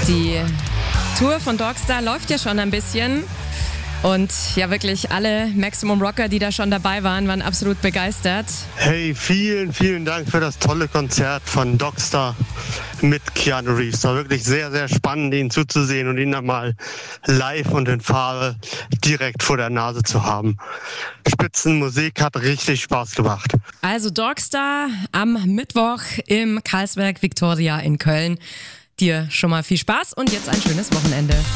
Die Tour von Dogstar läuft ja schon ein bisschen. Und ja, wirklich alle Maximum Rocker, die da schon dabei waren absolut begeistert. Hey, vielen, vielen Dank für das tolle Konzert von Dogstar mit Keanu Reeves. War wirklich sehr, sehr spannend, ihn zuzusehen und ihn nochmal live und in Farbe direkt vor der Nase zu haben. Spitzenmusik, hat richtig Spaß gemacht. Also Dogstar am Mittwoch im Karlsberg Victoria in Köln. Dir schon mal viel Spaß und jetzt ein schönes Wochenende.